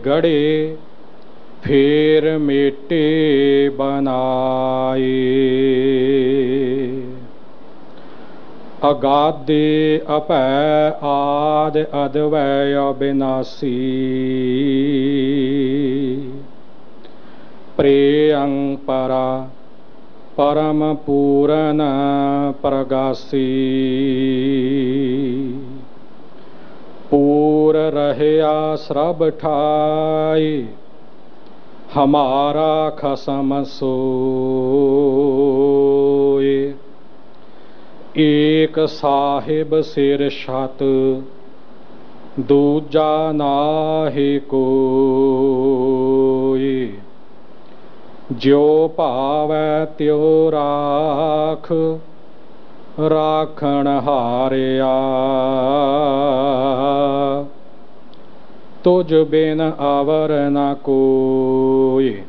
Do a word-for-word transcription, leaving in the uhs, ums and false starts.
गड़े फेर मेटे बनाए। अगाधे अपै आद अद्वय अविनाशी। प्रेयं परा परम पूरन प्रगासी। पूर रहया श्रब ठाई हमारा खसम सोए। एक साहिब सिर छत दूजा नाहि कोई। ज्यो भावै त्यो राख राखण हारिया। तुझ बिन अवर न कोई।